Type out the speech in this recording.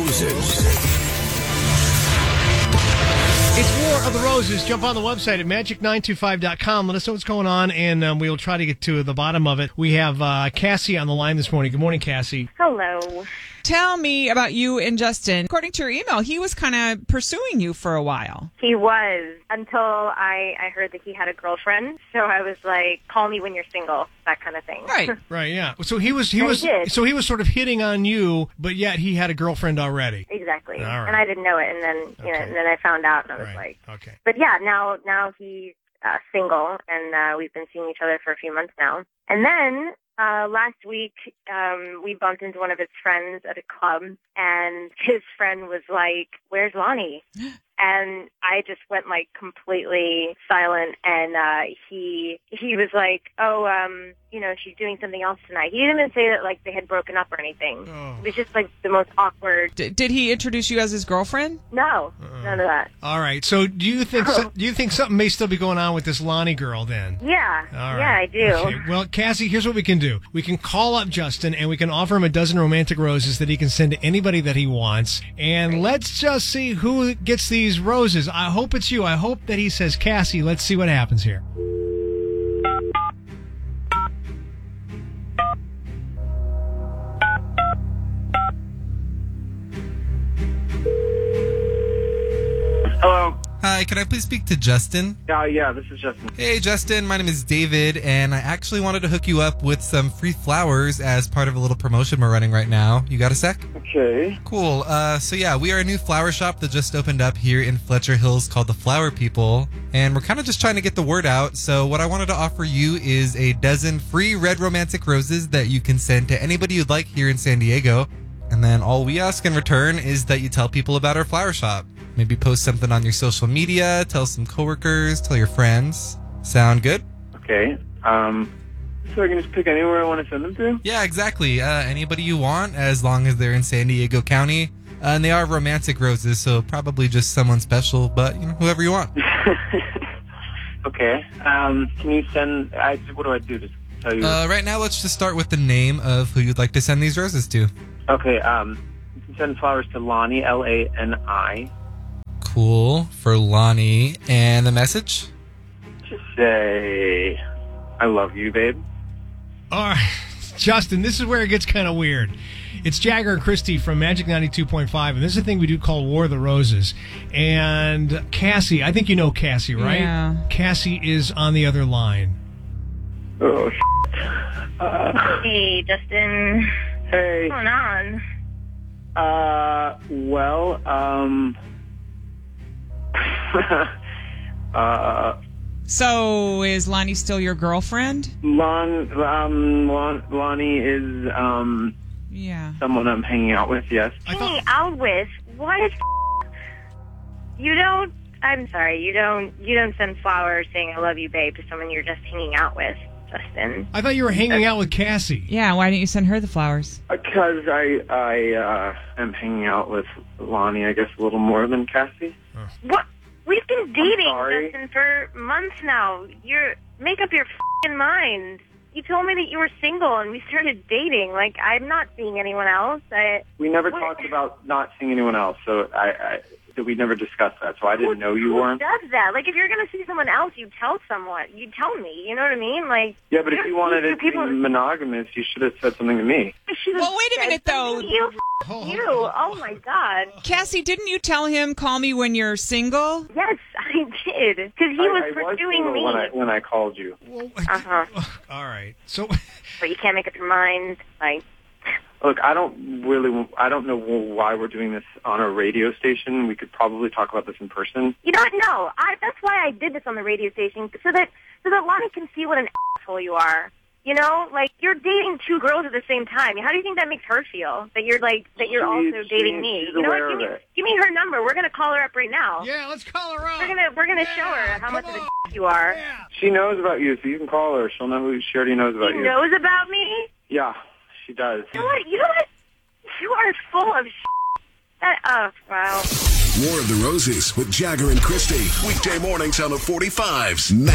Roses. It's War of the Roses. Jump on the website at magic925.com. Let us know what's going on, and we'll try to get to the bottom of it. We have Cassie on the line this morning. Good morning, Cassie. Hello. Tell me about you and Justin. According to your email, he was kind of pursuing you for a while. He was, until I heard that he had a girlfriend. So I was like, call me when you're single, that kind of thing. Right. Right, yeah. So he was did. so he was sort of hitting on you, but yet he had a girlfriend already. Exactly. All right. And I didn't know it, and then and then I found out, and I was like, okay. But yeah, now he's single, and we've been seeing each other for a few months now. And then last week, we bumped into one of his friends at a club, and his friend was like, "Where's Lonnie?" And I just went like completely silent, and he was like, "Oh, she's doing something else tonight." He didn't even say that like they had broken up or anything. Oh. It was just like the most awkward. Did he introduce you as his girlfriend? No, none of that. All right. So do you think something may still be going on with this Lonnie girl then? Yeah, All right. yeah, I do. Okay. Well, Cassie, here's what we can do. We can call up Justin, and we can offer him a dozen romantic roses that he can send to anybody that he wants. And let's just see who gets these roses. I hope it's you. I hope that he says Cassie. Let's see what happens here. Hello. Hi, can I please speak to Justin? Yeah, this is Justin. Hey, Justin, my name is David, and I actually wanted to hook you up with some free flowers as part of a little promotion we're running right now. You got a sec? Okay. Cool. So we are a new flower shop that just opened up here in Fletcher Hills called The Flower People, and we're kind of just trying to get the word out. So what I wanted to offer you is a dozen free red romantic roses that you can send to anybody you'd like here in San Diego. And then all we ask in return is that you tell people about our flower shop. Maybe post something on your social media, tell some coworkers, tell your friends. Sound good? Okay. So I can just pick anywhere I want to send them to? Yeah, exactly. Anybody you want, as long as they're in San Diego County. And they are romantic roses, so probably just someone special, but whoever you want. Okay. Can you send... what do I do? Just tell you... Right now, let's just start with the name of who you'd like to send these roses to. Okay, you can send flowers to Lonnie, Lani. Cool. For Lonnie. And the message? Just say, I love you, babe. All right. Justin, this is where it gets kind of weird. It's Jagger and Christy from Magic 92.5, and this is a thing we do called War of the Roses. And Cassie, I think you know Cassie, right? Yeah. Cassie is on the other line. Oh, Hey, Justin. Hey. What's going on? So is Lonnie still your girlfriend? Lonnie is, Yeah. someone I'm hanging out with, yes. Hanging out with? What? You don't... I'm sorry, you don't send flowers saying I love you, babe, to someone you're just hanging out with, Justin. I thought you were hanging out with Cassie. Yeah, why didn't you send her the flowers? Because I am hanging out with Lonnie, I guess, a little more than Cassie. What? We've been dating, sorry. Justin, for months now. Make up your f***ing mind. You told me that you were single, and we started dating. Like, I'm not seeing anyone else. We never talked about not seeing anyone else, so we never discussed that, so I didn't know you weren't. Who does that? Like, if you're going to see someone else, you tell someone. You tell me. You know what I mean? Like, Yeah, but if you wanted it to be monogamous, you should have said something to me. Well, wait a minute, though. You. Oh, my God. Cassie, didn't you tell him, call me when you're single? Yes, I did. Because he was pursuing single me. when I called you. Uh-huh. All right. So, But you can't make up your mind. Like, Look, I don't know why we're doing this on a radio station. We could probably talk about this in person. you don't know. That's why I did this on the radio station, so that Lonnie can see what an asshole you are. You know, like, you're dating two girls at the same time. How do you think that makes her feel? That you're also dating me. She's You know aware what? of it. Give me her number. We're gonna call her up right now. yeah, let's call her up. We're gonna show her how much of a you are. Yeah. She knows about you, so you can call her. She'll know who she already knows about She you. knows about me. Yeah, she does. You know what? You are full of wow. War of the Roses with Jagger and Christy. Weekday mornings on the 45s.